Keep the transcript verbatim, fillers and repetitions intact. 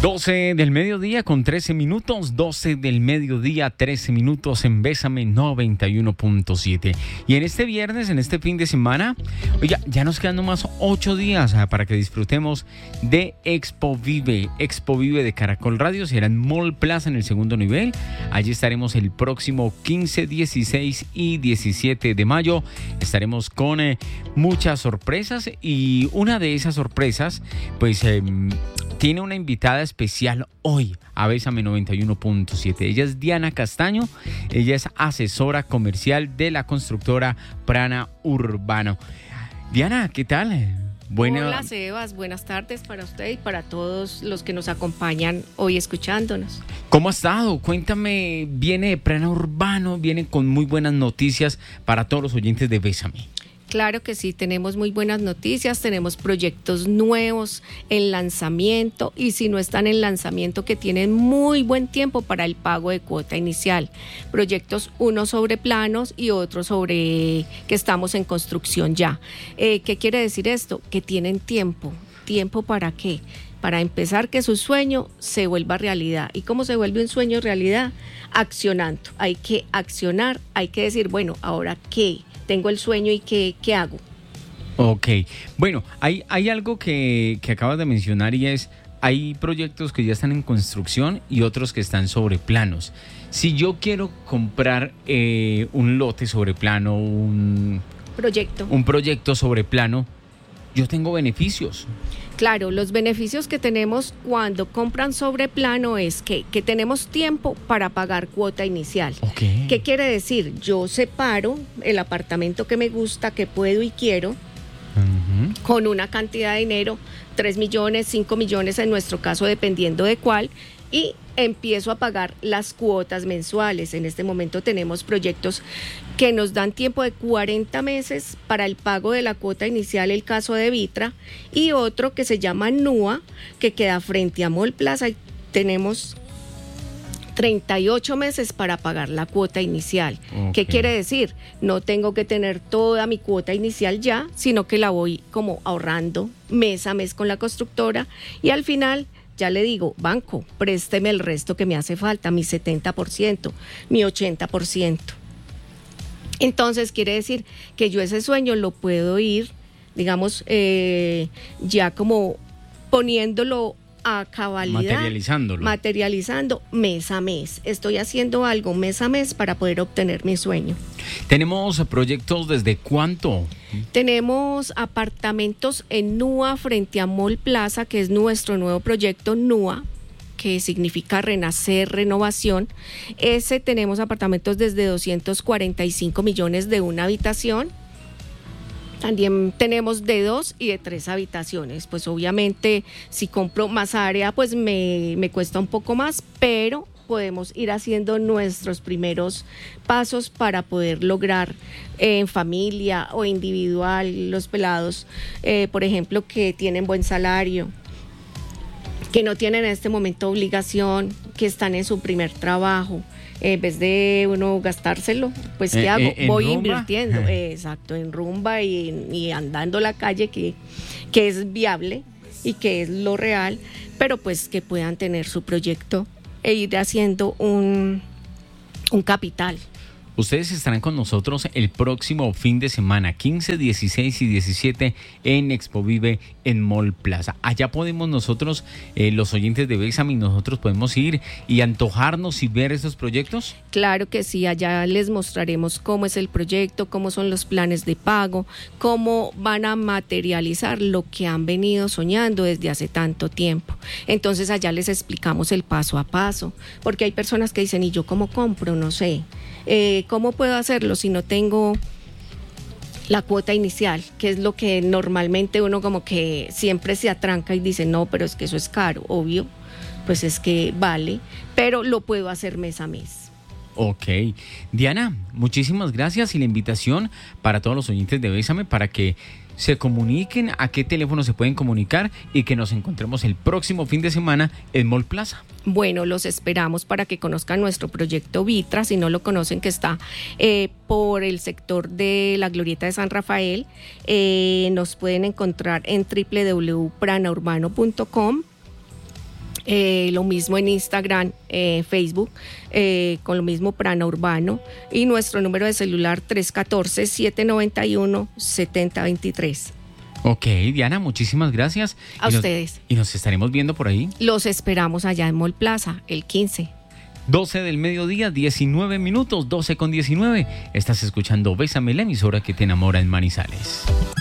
doce del mediodía con trece minutos, doce del mediodía, trece minutos en Bésame noventa y uno punto siete. Y en este viernes, en este fin de semana, oiga, ya nos quedan nomás ocho días ah, para que disfrutemos de Expo Vive. Expo Vive de Caracol Radio será en Mall Plaza en el segundo nivel. Allí estaremos el próximo quince, dieciséis y diecisiete de mayo. Estaremos con eh, muchas sorpresas y una de esas sorpresas, pues... Eh, tiene una invitada especial hoy a Bésame noventa y uno punto siete. Ella es Diana Castaño. Ella es asesora comercial de la constructora Prana Urbano. Diana, ¿qué tal? Buena... Hola, Sebas. Buenas tardes para usted y para todos los que nos acompañan hoy escuchándonos. ¿Cómo ha estado? Cuéntame, viene de Prana Urbano, viene con muy buenas noticias para todos los oyentes de Bésame. Claro que sí, tenemos muy buenas noticias, tenemos proyectos nuevos en lanzamiento y si no están en lanzamiento que tienen muy buen tiempo para el pago de cuota inicial. Proyectos uno sobre planos y otro sobre que estamos en construcción ya. Eh, ¿Qué quiere decir esto? Que tienen tiempo. ¿Tiempo para qué? Para empezar que su sueño se vuelva realidad. ¿Y cómo se vuelve un sueño realidad? Accionando. Hay que accionar, hay que decir, bueno, ¿ahora qué? Tengo el sueño y ¿qué, qué hago? Ok, bueno, hay, hay algo que, que acabas de mencionar y es, hay proyectos que ya están en construcción y otros que están sobre planos. Si yo quiero comprar eh, un lote sobre plano, un proyecto, un proyecto sobre plano, yo tengo beneficios. Claro, los beneficios que tenemos cuando compran sobre plano es que, que tenemos tiempo para pagar cuota inicial. Okay. ¿Qué quiere decir? Yo separo el apartamento que me gusta, que puedo y quiero, uh-huh. con una cantidad de dinero, tres millones, cinco millones en nuestro caso, dependiendo de cuál, y empiezo a pagar las cuotas mensuales. En este momento tenemos proyectos que nos dan tiempo de cuarenta meses para el pago de la cuota inicial, el caso de Vitra, y otro que se llama NUA, que queda frente a Mall Plaza, y tenemos treinta y ocho meses para pagar la cuota inicial. Okay. ¿Qué quiere decir? No tengo que tener toda mi cuota inicial ya, sino que la voy como ahorrando mes a mes con la constructora y al final ya le digo, banco, présteme el resto que me hace falta, mi setenta por ciento, mi ochenta por ciento. Entonces quiere decir que yo ese sueño lo puedo ir, digamos, eh, ya como poniéndolo a cabalidad. Materializándolo. Materializando mes a mes. Estoy haciendo algo mes a mes para poder obtener mi sueño. ¿Tenemos proyectos desde cuánto? Tenemos apartamentos en NUA frente a Mall Plaza, que es nuestro nuevo proyecto NUA, que significa renacer, renovación. Ese tenemos apartamentos desde doscientos cuarenta y cinco millones de una habitación. También tenemos de dos y de tres habitaciones. Pues obviamente si compro más área pues me, me cuesta un poco más, pero podemos ir haciendo nuestros primeros pasos para poder lograr eh, en familia o individual los pelados, eh, por ejemplo, que tienen buen salario, que no tienen en este momento obligación, que están en su primer trabajo. En vez de uno gastárselo, pues ¿qué eh, hago? Eh, Voy rumba. invirtiendo, eh, exacto, en rumba y, y andando la calle que, que es viable y que es lo real, pero pues que puedan tener su proyecto e ir haciendo un, un capital. Ustedes estarán con nosotros el próximo fin de semana, quince, dieciséis y diecisiete en Expo Vive en Mall Plaza. Allá podemos nosotros, eh, los oyentes de Bésame, nosotros podemos ir y antojarnos y ver esos proyectos. Claro que sí, allá les mostraremos cómo es el proyecto, cómo son los planes de pago, cómo van a materializar lo que han venido soñando desde hace tanto tiempo. Entonces allá les explicamos el paso a paso, porque hay personas que dicen, ¿y yo cómo compro? No sé. Eh, ¿Cómo puedo hacerlo si no tengo la cuota inicial? Que es lo que normalmente uno como que siempre se atranca y dice, no, pero es que eso es caro, obvio, pues es que vale, pero lo puedo hacer mes a mes. Ok. Diana, muchísimas gracias y la invitación para todos los oyentes de Bésame para que se comuniquen, a qué teléfono se pueden comunicar y que nos encontremos el próximo fin de semana en Mall Plaza. Bueno, los esperamos para que conozcan nuestro proyecto Vitra, si no lo conocen, que está eh, por el sector de la Glorieta de San Rafael. Eh, nos pueden encontrar en doble u doble u doble u punto prana urbano punto com. Eh, lo mismo en Instagram, eh, Facebook, eh, con lo mismo Prana Urbano, y nuestro número de celular tres uno cuatro, siete nueve uno, siete cero dos tres. Ok, Diana, muchísimas gracias. A y ustedes. Nos, y nos estaremos viendo por ahí. Los esperamos allá en Mall Plaza, el quince. doce del mediodía, diecinueve minutos, doce con diecinueve. Estás escuchando Bésame, la emisora que te enamora en Manizales.